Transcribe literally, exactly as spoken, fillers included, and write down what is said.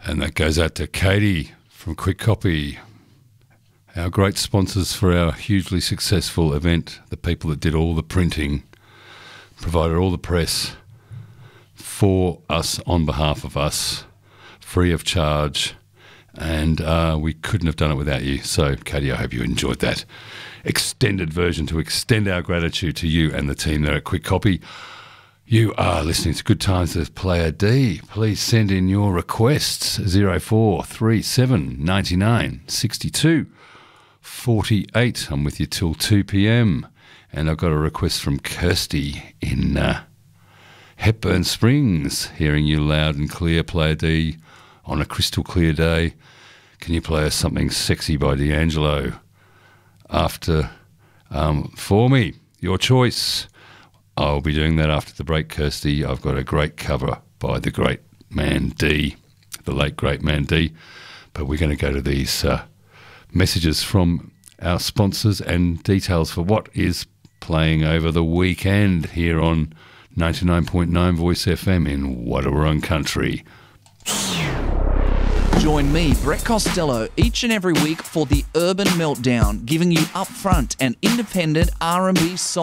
And that goes out to Katie from Quick Copy, our great sponsors for our hugely successful event, the people that did all the printing, provided all the press for us on behalf of us, free of charge, and uh, we couldn't have done it without you. So, Katie, I hope you enjoyed that extended version to extend our gratitude to you and the team there at Quick Copy. You are listening to Good Times with Player D. Please send in your requests, zero four three seven nine nine six two four eight. I'm with you till two p.m. And I've got a request from Kirsty in uh, Hepburn Springs, hearing you loud and clear, Player D, on a crystal clear day. Can you play us something sexy by D'Angelo after um, for me? Your choice. I'll be doing that after the break, Kirsty. I've got a great cover by the great man D, the late great man D. But we're going to go to these uh, messages from our sponsors and details for what is playing over the weekend here on ninety-nine point nine Voice F M in Wadawurrung Country. Join me, Brett Costello, each and every week for the Urban Meltdown, giving you upfront and independent R and B soul